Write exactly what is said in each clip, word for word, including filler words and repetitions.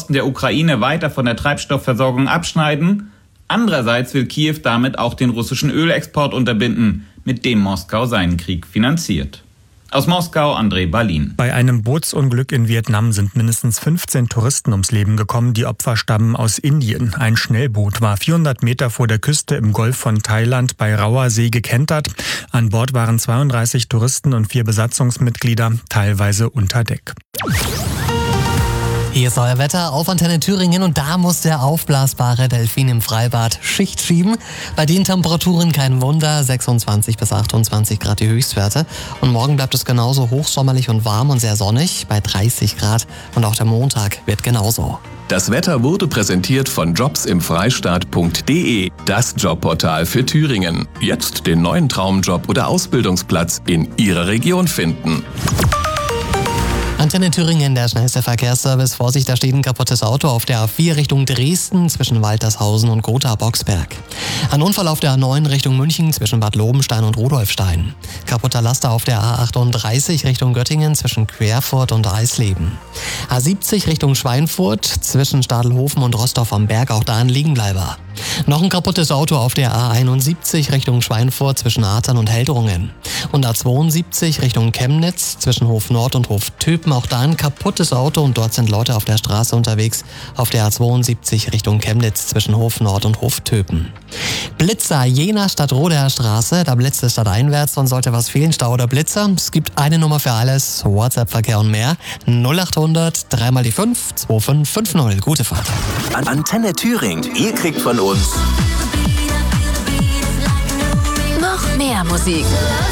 Osten der Ukraine weiter von der Treibstoffversorgung abschneiden. Andererseits will Kiew damit auch den russischen Ölexport unterbinden, mit dem Moskau seinen Krieg finanziert. Aus Moskau, André Balin. Bei einem Bootsunglück in Vietnam sind mindestens fünfzehn Touristen ums Leben gekommen. Die Opfer stammen aus Indien. Ein Schnellboot war vierhundert Meter vor der Küste im Golf von Thailand bei Rauer See gekentert. An Bord waren zweiunddreißig Touristen und vier Besatzungsmitglieder, teilweise unter Deck. Hier ist euer Wetter auf Antenne Thüringen und da muss der aufblasbare Delfin im Freibad Schicht schieben. Bei den Temperaturen kein Wunder, sechsundzwanzig bis achtundzwanzig Grad die Höchstwerte. Und morgen bleibt es genauso hochsommerlich und warm und sehr sonnig bei dreißig Grad. Und auch der Montag wird genauso. Das Wetter wurde präsentiert von jobs im freistaat punkt de, das Jobportal für Thüringen. Jetzt den neuen Traumjob oder Ausbildungsplatz in Ihrer Region finden. Antenne Thüringen, der schnellste Verkehrsservice. Vorsicht, da steht ein kaputtes Auto auf der A vier Richtung Dresden zwischen Waltershausen und Gotha-Boxberg. Ein Unfall auf der A neun Richtung München zwischen Bad Lobenstein und Rudolfstein. Kaputter Laster auf der A achtunddreißig Richtung Göttingen zwischen Querfurt und Eisleben. A siebzig Richtung Schweinfurt zwischen Stadelhofen und Rostorf am Berg, auch da ein Liegenbleiber. Noch ein kaputtes Auto auf der A einundsiebzig Richtung Schweinfurt zwischen Artern und Heldrungen. Und A zweiundsiebzig Richtung Chemnitz zwischen Hof Nord und Hof Töpen, auch da ein kaputtes Auto und dort sind Leute auf der Straße unterwegs. Auf der A zweiundsiebzig Richtung Chemnitz zwischen Hof Nord und Hof Töpen. Blitzer, Jena Stadtroder Straße, da blitzt es stadteinwärts und sollte was fehlen, Stau oder Blitzer. Es gibt eine Nummer für alles, WhatsApp-Verkehr und mehr. null achthundert, drei mal die fünf, zwei fünf fünf null. Gute Fahrt. Antenne Thüringen, ihr kriegt von uns noch mehr Musik.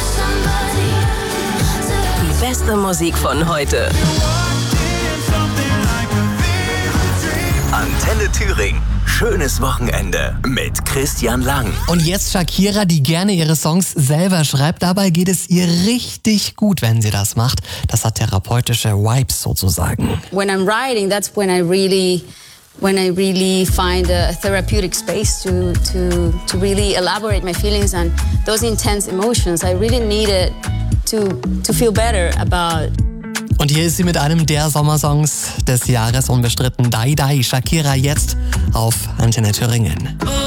Die beste Musik von heute. Antenne Thüringen. Schönes Wochenende mit Christian Lang. Und jetzt Shakira, die gerne ihre Songs selber schreibt. Dabei geht es ihr richtig gut, wenn sie das macht. Das hat therapeutische Vibes sozusagen. When I'm writing, that's when I really... when I really find a therapeutic space to, to, to really elaborate my feelings and those intense emotions. I really need it to, to feel better about. Und hier ist sie mit einem der Sommersongs des Jahres unbestritten. Dai Dai, Shakira jetzt auf Antenne Thüringen.